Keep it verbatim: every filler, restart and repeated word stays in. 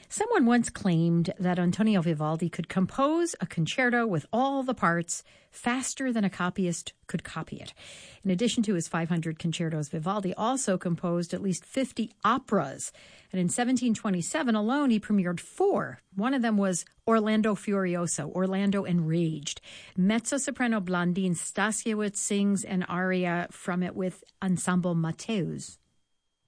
Someone once claimed that Antonio Vivaldi could compose a concerto with all the parts faster than a copyist could copy it. In addition to his five hundred concertos, Vivaldi also composed at least fifty operas. And in seventeen twenty-seven alone, he premiered four. One of them was Orlando Furioso, Orlando Enraged. Mezzo-soprano Blandine Stasiewicz sings an aria from it with Ensemble Mateus.